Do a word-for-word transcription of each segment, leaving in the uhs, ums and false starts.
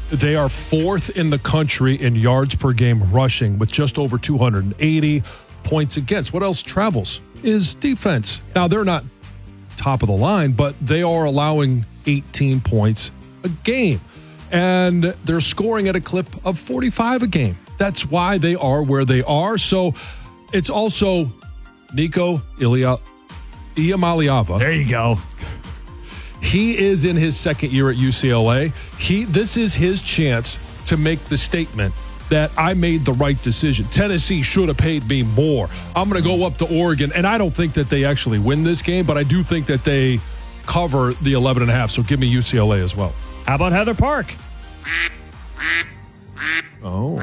They are fourth in the country in yards per game rushing with just over two hundred eighty points against. What else travels is defense. Now, they're not top of the line, but they are allowing eighteen points a game. And they're scoring at a clip of forty-five a game. That's why they are where they are. So it's also Nico Ilia, Iamaleava. There you go. He is in his second year at U C L A. He This is his chance to make the statement that I made the right decision. Tennessee should have paid me more. I'm going to go up to Oregon, and I don't think that they actually win this game, but I do think that they cover the eleven and a half. So give me U C L A as well. How about Heather Park? Oh.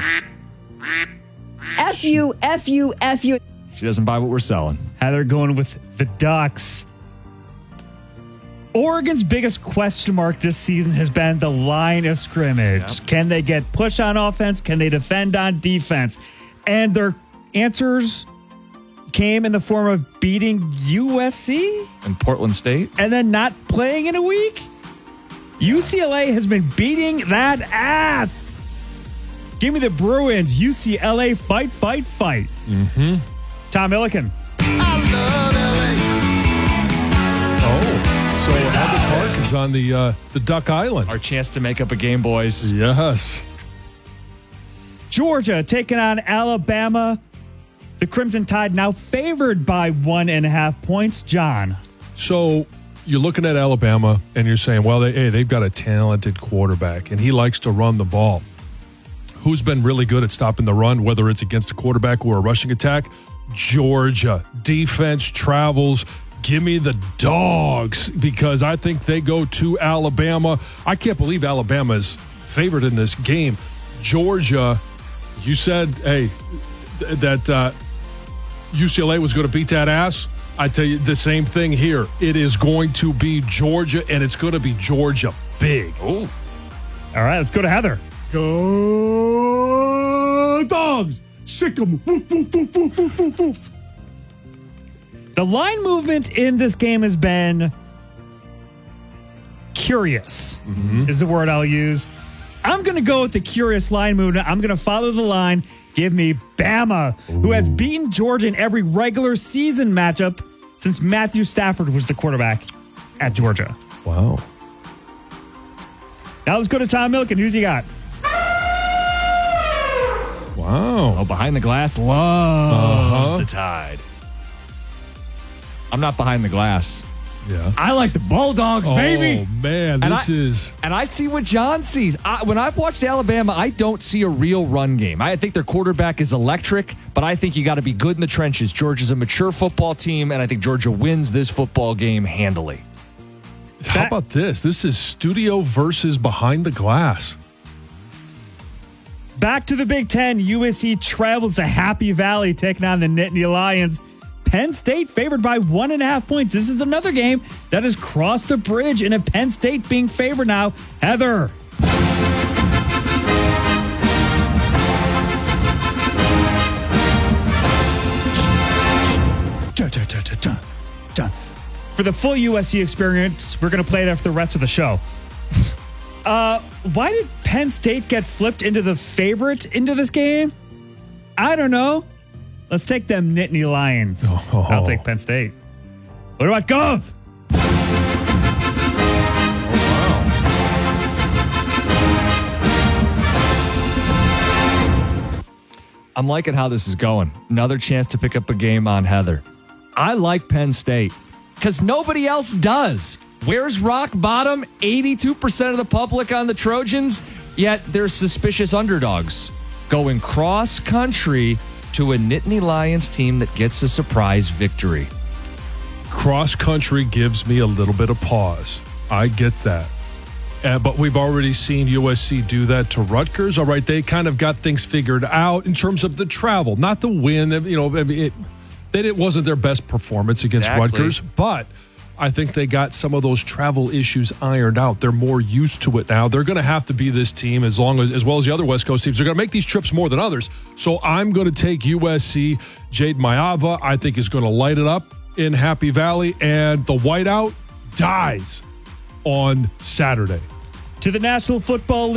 F you, F you, F you. She doesn't buy what we're selling. Heather going with the Ducks. Oregon's biggest question mark this season has been the line of scrimmage. Yep. Can they get push on offense? Can they defend on defense? And their answers came in the form of beating U S C and Portland State and then not playing in a week. U C L A has been beating that ass. Give me the Bruins. U C L A fight, fight, fight. Mm-hmm. Tom Milliken. Oh, so Heather Park is on the uh, the Duck Island. Our chance to make up a game, boys. Yes. Georgia taking on Alabama. The Crimson Tide now favored by one and a half points. John. So you're looking at Alabama and you're saying, well, they, hey, they've got a talented quarterback and he likes to run the ball. Who's been really good at stopping the run, whether it's against a quarterback or a rushing attack? Georgia. Defense travels. Give me the Dogs because I think they go to Alabama. I can't believe Alabama is favored in this game. Georgia, you said, hey, th- that uh, U C L A was going to beat that ass. I tell you the same thing here. It is going to be Georgia, and it's going to be Georgia big. Oh. All right, let's go to Heather. Go Dogs! Sick 'em! Woof, woof, woof, woof, woof, woof, woof. The line movement in this game has been curious, mm-hmm. is the word I'll use. I'm going to go with the curious line movement. I'm going to follow the line. Give me Bama, Ooh. who has beaten Georgia in every regular season matchup since Matthew Stafford was the quarterback at Georgia. Wow. Now let's go to Tom Milliken. Who's he got? Wow. Oh, behind the glass loves uh-huh. the Tide. I'm not behind the glass. Yeah. I like the Bulldogs, oh, baby. Oh, man. And this I, is... And I see what John sees. I, when I've watched Alabama, I don't see a real run game. I think their quarterback is electric, but I think you got to be good in the trenches. Georgia's a mature football team, and I think Georgia wins this football game handily. How that, about this? This is studio versus behind the glass. Back to the Big Ten. U S C travels to Happy Valley, taking on the Nittany Lions. Penn State favored by one and a half points. This is another game that has crossed the bridge in a Penn State being favored now. Heather. Dun, dun, dun, dun, dun, dun. For the full U S C experience, we're going to play it after the rest of the show. Uh, why did Penn State get flipped into the favorite into this game? I don't know. Let's take them Nittany Lions. Oh. I'll take Penn State. What about Gov? Oh, wow. I'm liking how this is going. Another chance to pick up a game on Heather. I like Penn State because nobody else does. Where's rock bottom? eighty-two percent of the public on the Trojans, yet they're suspicious underdogs. Going cross country to a Nittany Lions team that gets a surprise victory. Cross country gives me a little bit of pause. I get that. Uh, but we've already seen U S C do that to Rutgers. All right, they kind of got things figured out in terms of the travel, not the win. You know, it, it, it wasn't their best performance against Exactly. Rutgers, but I think they got some of those travel issues ironed out. They're more used to it now. They're going to have to be this team as long as, as well as the other West Coast teams. They're going to make these trips more than others. So I'm going to take U S C. Jade Maiava, I think, is going to light it up in Happy Valley, and the whiteout dies on Saturday. To the National Football League.